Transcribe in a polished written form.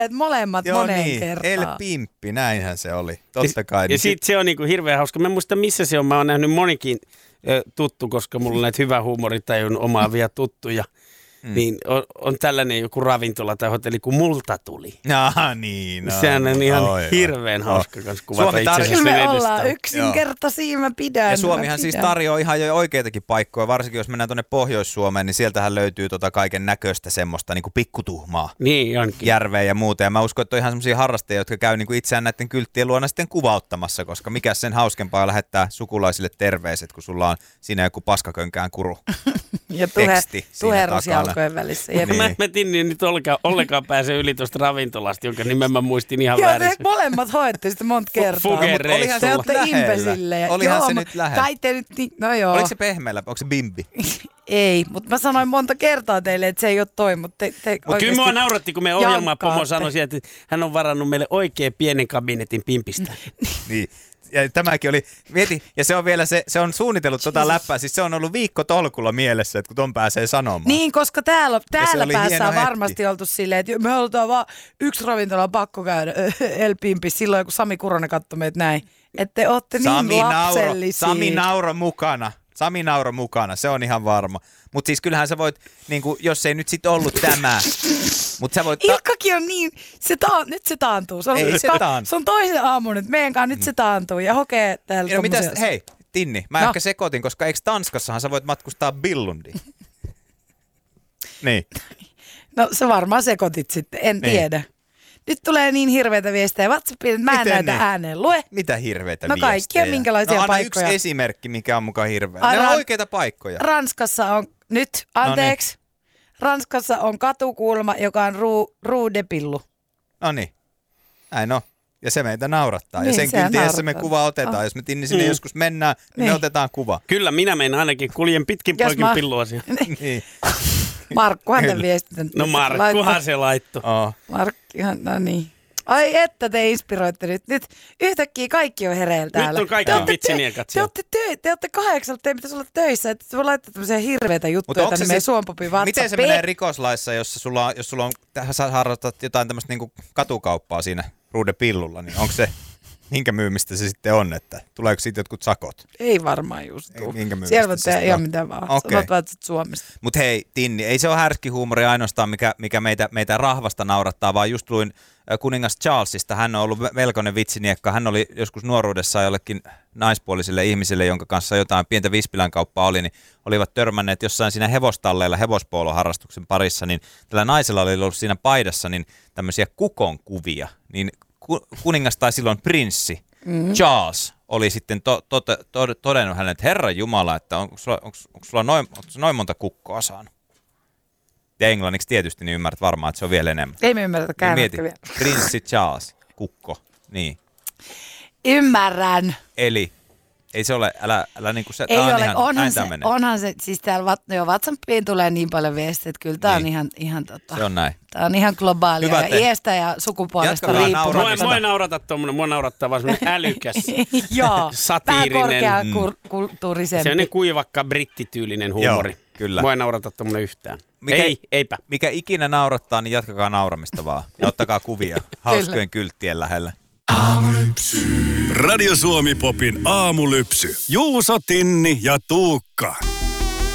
molemmat moneen kertaan. El Pimppi, näinhän se oli. Totta kai. Ja sitten se on niinku hirveän hauska. Mä en muista missä se on. Mä oon nähnyt monikin tuttu, koska mulla on näitä hyvä huumorintajun omaavia tuttuja. Niin on tällainen joku ravintola tai hotelli, kun Multa tuli. Niin. Sehän on ihan hirveän hauska kanssa kuvata itse asiassa me ollaan yksinkertaisia, mä pidän. Ja Suomihan siis tarjoaa ihan jo oikeitakin paikkoja, varsinkin jos mennään tuonne Pohjois-Suomeen, niin sieltähän löytyy kaiken näköistä semmoista niin kuin pikkutuhmaa. Niin onkin. Järveä ja muuta. Ja mä uskon, että on ihan semmoisia harrastajia, jotka käy niin kuin itseään näiden kylttien luona sitten kuvauttamassa, koska mikä sen hauskempaa lähettää sukulaisille terveiset, kun sulla on siinä joku paskakönkään kuru. Ja tuherus jalkojen välissä. Niin. Mä Tinni nyt ollenkaan pääse yli tuosta ravintolasta, jonka nimen mä muistin ihan väärin. Joo, te molemmat hoitte sitä monta kertaa. Olihan se nyt lähellä. Olihan se nyt lähellä. Kai te nyt, no joo. Oliko se pehmeällä? Onko se bimbi? Ei, mutta mä sanoin monta kertaa teille, että se ei ole toi, mutta te kyllä mua nauratti, kun meidän ohjelmapomo sanoi sieltä, että hän on varannut meille oikein pienen kabinetin pimpistä. Niin. Ja tämäkin oli, mieti, ja se on vielä se on suunnitellut läppää, siis se on ollut viikkotolkulla mielessä, että kun ton pääsee sanomaan. Niin, koska täällä päässä on varmasti oltu silleen, että me halutaan vaan yksi ravintola pakko käydä El Pimpissä silloin, kun Sami Kuronen katsoi meitä näin. Että te ootte niin lapsellisia. Sami nauro mukana, se on ihan varma. Mutta siis kyllähän sä voit, niinku, jos ei nyt sit ollut tämä, mutta sä voit... Ilkkakin on niin, nyt se taantuu. Se on toisen aamun nyt, meidän kanssa nyt se taantuu ja hokee täällä tommosella. Hei, Tinni, mä ehkä sekoitin, koska eikö Tanskassahan sä voit matkustaa Billundiin? Niin. No se varmaan sekoitit sitten, en tiedä. Nyt tulee niin hirveitä viestejä WhatsAppiin, että mä en näitä ääneen lue. Mitä hirveitä viestejä? No kaikkia, minkälaisia paikkoja. Yksi esimerkki, mikä on mukaan hirveä. Ne on oikeita paikkoja. Ranskassa on, anteeksi. Ranskassa on katukulma, joka on Rue de Pillu. No niin, näin on. Ja se meitä naurattaa. Niin, ja sen kyltiessä me kuva otetaan. Jos me Tinni sinne joskus mennään, niin me otetaan kuva. Kyllä, minä menen ainakin kuljen pitkin poikin pillua siellä. Niin. Markkuhan te viestitän. No Markkuhan se laittoi. Markkihan, no niin. Ai että te inspiroitte nyt. Yhtäkkiä kaikki on hereillä täällä. Nyt on kaikki vitsiniä katsoa. Te olette 8, te pitäisi olla töissä, että te voi laittaa tämmöisiä hirveitä juttuja tänne meidän Suompopin WhatsAppiin. Miten se menee rikoslaissa, jos sulla on sä harrastat jotain tämmöistä niinku katukauppaa siinä Ruude Pillulla, niin onko se, minkä myymistä se sitten on, että tuleeko siitä jotkut sakot? Ei varmaan just tuu. Siellä voi tehdä ihan mitä vaan. Okay. Sanot vaan, Suomesta. Mutta hei Tinni, ei se ole härskihuumori ainoastaan, mikä meitä rahvasta naurattaa, vaan just luin kuningas Charlesista. Hän on ollut melkoinen vitsiniekka. Hän oli joskus nuoruudessaan jollekin naispuoliselle ihmiselle, jonka kanssa jotain pientä vispilän kauppaa oli, niin olivat törmänneet jossain siinä hevostalleilla hevospooloharrastuksen parissa, niin tällä naisella oli ollut siinä paidassa niin tämmöisiä kukon kuvia, niin kuningas tai silloin prinssi Charles oli sitten todennut hänelle, että Herran Jumala, että onko sulla noin monta kukkoa saanut? Ja englanniksi tietysti, niin ymmärrät varmaan, että se on vielä enemmän. Ei me ymmärretä käännäkö vielä. Prinssi Charles, kukko, niin. Ymmärrän. Eli ei se ole, älä niin kuin se, ei ole, ihan, onhan se, siis täällä WhatsAppiin tulee niin paljon viestejä, että kyllä tää on ihan se on näin. Tää on ihan globaalia ja iästä ja sukupuolesta riippumatta. Mua naurata tommonen, mua naurattaa vaan semmonen älykäs, satiirinen, korkeakulttuurisempi. semmonen kuivakka brittityylinen huumori. Joo, kyllä. Mua ei naurata tommonen yhtään. Eipä. Mikä ikinä naurattaa, niin jatkakaa nauramista vaan ja ottakaa kuvia hauskojen kylttien lähellä. Radio Suomi Popin aamulypsy. Juuso, Tinni ja Tuukka.